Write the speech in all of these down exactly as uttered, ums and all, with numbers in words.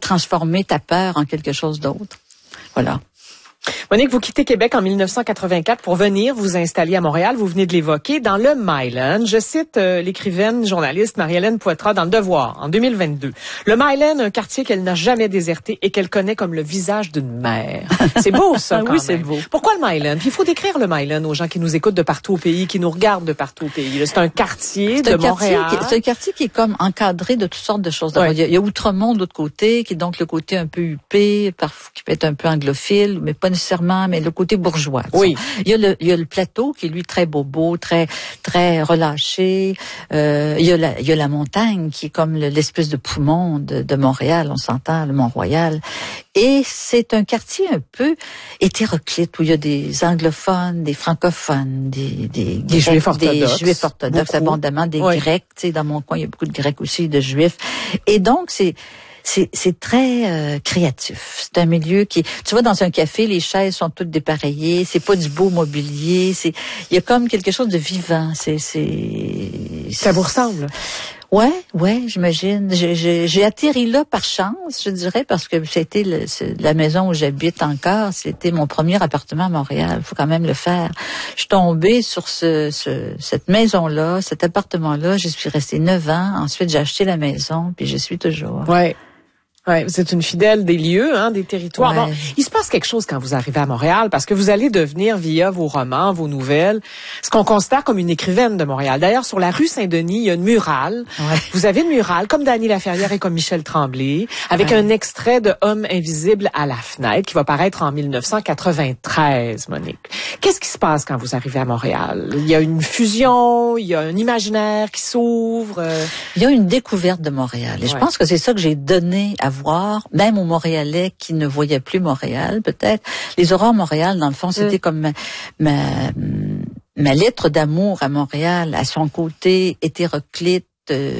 transformer ta peur en quelque chose d'autre. Voilà. Monique, vous quittez Québec en dix-neuf cent quatre-vingt-quatre pour venir vous installer à Montréal. Vous venez de l'évoquer, dans le Myland. Je cite euh, l'écrivaine, journaliste Marie-Hélène Poitras dans Le Devoir, en deux mille vingt-deux. Le Myland, un quartier qu'elle n'a jamais déserté et qu'elle connaît comme le visage d'une mère. C'est beau, ça, quand Oui, même. c'est beau. Pourquoi le Myland? Puis il faut décrire le Myland aux gens qui nous écoutent de partout au pays, qui nous regardent de partout au pays. C'est un quartier C'est de un quartier Montréal. qui- C'est un quartier qui est comme encadré de toutes sortes de choses. Ouais. Il y a, il y a Outremont de l'autre côté, qui est donc le côté un peu huppé, parfois qui peut être un peu anglophile, mais pas nécessairement, mais le côté bourgeois. Oui. Il y a le, il y a le plateau qui est lui très bobo, très, très relâché. Euh, il y a la, il y a la montagne qui est comme le- l'espèce de poumon de, de Montréal, on s'entend, le Mont-Royal. Et c'est un quartier un peu hétéroclite où il y a des anglophones, des francophones, des, des, Des Juifs orthodoxes. des Juifs orthodoxes, Beaucoup. abondamment, des Oui. Grecs. Tu sais, dans mon coin, il y a beaucoup de Grecs aussi, de Juifs. Et donc, c'est C'est, c'est très euh, créatif. C'est un milieu qui, tu vois, dans un café, les chaises sont toutes dépareillées. C'est pas du beau mobilier. C'est, il y a comme quelque chose de vivant. C'est, c'est. Ça vous ressemble? Ouais, ouais, j'imagine. J'ai, j'ai, j'ai atterri là par chance, je dirais, parce que c'était le, c'est la maison où j'habite encore. C'était mon premier appartement à Montréal. Faut quand même le faire. Je suis tombée sur ce, ce cette maison-là, cet appartement-là. J'y suis restée neuf ans. Ensuite, j'ai acheté la maison, puis je suis toujours. Ouais. Ouais, vous êtes une fidèle des lieux, hein, des territoires. Ouais. Bon, il se passe quelque chose quand vous arrivez à Montréal parce que vous allez devenir, via vos romans, vos nouvelles, ce qu'on considère comme une écrivaine de Montréal. D'ailleurs, sur la rue Saint-Denis, il y a une murale. Ouais. Vous avez une murale, comme Dany Laferrière et comme Michel Tremblay, avec Ouais. un extrait de Homme invisible à la fenêtre qui va paraître en dix-neuf cent quatre-vingt-treize, Monique. Qu'est-ce qui se passe quand vous arrivez à Montréal? Il y a une fusion, il y a un imaginaire qui s'ouvre. euh, Il y a une découverte de Montréal. Et Ouais. je pense que c'est ça que j'ai donné à voir, même aux Montréalais qui ne voyaient plus Montréal, peut-être. Les Aurores Montréal, dans le fond, c'était Mm. comme ma, ma, ma lettre d'amour à Montréal, à son côté hétéroclite, euh,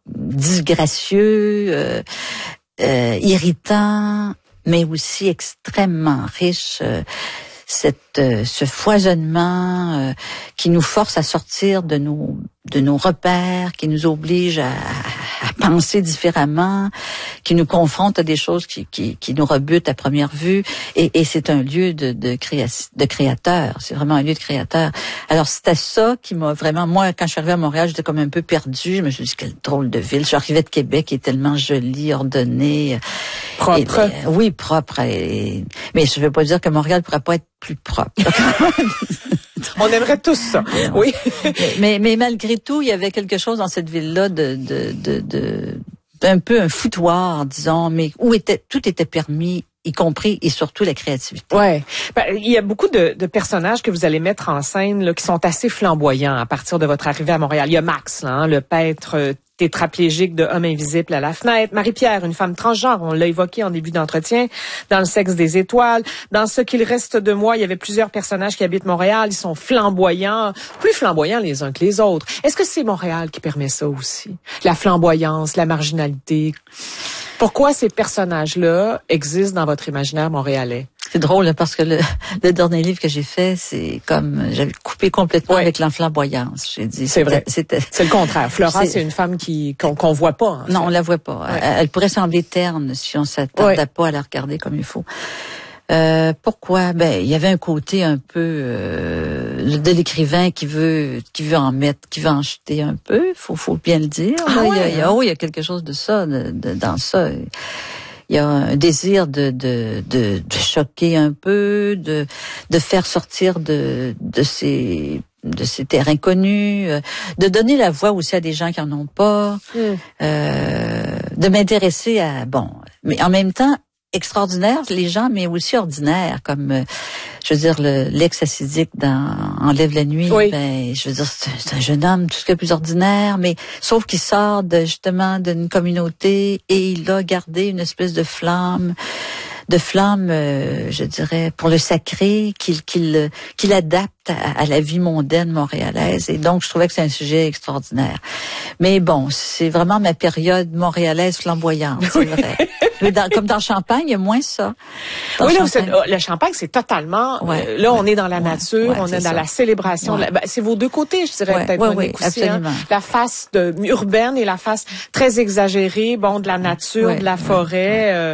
disgracieux, euh, euh, irritant, mais aussi extrêmement riche. Euh, cette, euh, ce foisonnement euh, qui nous force à sortir de nos de nos repères, qui nous oblige à, à penser différemment, qui nous confronte à des choses qui qui, qui nous rebutent à première vue. Et, et c'est un lieu de de, créa de créateur. C'est vraiment un lieu de créateur. Alors c'était ça qui m'a vraiment, moi quand je suis arrivée à Montréal, j'étais comme un peu perdue. Je me suis dit quelle drôle de ville. Je suis arrivée de Québec, qui est tellement jolie, ordonnée, propre. Et, ben, oui, propre. Et, mais je ne veux pas dire que Montréal ne pourrait pas être plus propre. On aimerait tous ça. Oui. mais, mais malgré tout, il y avait quelque chose dans cette ville-là de, de, de, de, d'un peu un foutoir, disons, mais où était, tout était permis, y compris et surtout la créativité. Ouais. Ben, il y a beaucoup de, de personnages que vous allez mettre en scène là, qui sont assez flamboyants à partir de votre arrivée à Montréal. Il y a Max, là, hein, le peintre euh, tétraplégique de Homme invisible à la fenêtre. Marie-Pierre, une femme transgenre, on l'a évoqué en début d'entretien, dans Le sexe des étoiles. Dans Ce qu'il reste de moi, il y avait plusieurs personnages qui habitent Montréal. Ils sont flamboyants, plus flamboyants les uns que les autres. Est-ce que c'est Montréal qui permet ça aussi? La flamboyance, la marginalité? Pourquoi ces personnages-là existent dans votre imaginaire montréalais? C'est drôle parce que le, le dernier livre que j'ai fait, c'est comme j'avais coupé complètement ouais. avec l'enflamboyance. J'ai dit c'est vrai. C'était, c'est le contraire. Flora, c'est, c'est une femme qui qu'on, qu'on voit pas. Non, fait. on la voit pas. Ouais. Elle, elle pourrait sembler terne si on s'attardait ouais. pas à la regarder comme il faut. Euh, pourquoi? Ben, il y avait un côté un peu euh, de l'écrivain qui veut, qui veut en mettre, qui veut en jeter un peu. Faut, faut bien le dire. Ah là. ouais, il y a, il y a, hein? oh, il y a quelque chose de ça, de, de, dans ça. Il y a un désir de, de, de, de choquer un peu, de, de faire sortir de, de ces, de ces terrains connus, de donner la voix aussi à des gens qui en ont pas, mm. euh, de m'intéresser à, bon, mais en même temps, extraordinaire, les gens, mais aussi ordinaires, comme, euh, je veux dire, le, l'ex-acidique dans Enlève la nuit, oui. ben, je veux dire, c'est, c'est un jeune homme, tout ce qui est plus ordinaire, mais sauf qu'il sort de, justement d'une communauté et il a gardé une espèce de flamme, de flamme, euh, je dirais, pour le sacré, qu'il, qu'il, qu'il adapte à, à la vie mondaine montréalaise. Et donc, je trouvais que c'est un sujet extraordinaire. Mais bon, c'est vraiment ma période montréalaise flamboyante, c'est oui. vrai. Mais dans, comme dans Champagne, il y a moins ça. Dans oui, là, c'est, le Champagne, c'est totalement... Ouais, euh, là, ouais, on est dans la ouais, nature, ouais, on est, est dans ça. la célébration. Ouais. La, ben, c'est vos deux côtés, je dirais, ouais, peut-être, ouais, Monique, oui, aussi. absolument. Hein? La face de, urbaine et la face très exagérée, bon, de la nature, ouais, de la forêt. Ouais, euh,